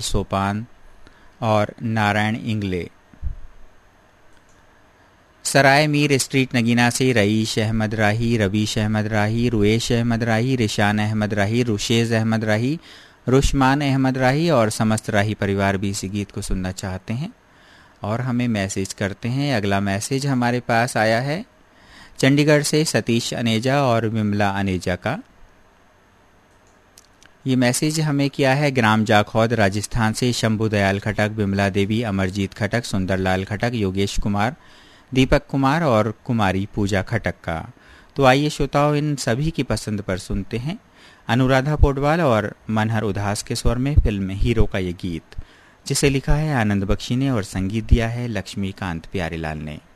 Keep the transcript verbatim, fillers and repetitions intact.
सोपान और नारायण इंगले। सराय मीर स्ट्रीट नगीना से रईस अहमद राही, रवीश अहमद राही, रुएश अहमद राही, रिशान अहमद राही, रुशेज अहमद राही, रुशमान अहमद राही और समस्त राही परिवार भी इस गीत को सुनना चाहते हैं और हमें मैसेज करते हैं। अगला मैसेज हमारे पास आया है चंडीगढ़ से सतीश अनेजा और विमला अनेजा का। ये मैसेज हमें किया है ग्राम जाखौद राजस्थान से शंभू दयाल खटक, विमला देवी, अमरजीत खटक, सुंदरलाल खटक, योगेश कुमार, दीपक कुमार और कुमारी पूजा खटक का। तो आइए श्रोताओं, इन सभी की पसंद पर सुनते हैं अनुराधा पोडवाल और मनहर उदास के स्वर में फिल्म हीरो का ये गीत, जिसे लिखा है आनंद बख्शी ने और संगीत दिया है लक्ष्मीकांत प्यारेलाल ने।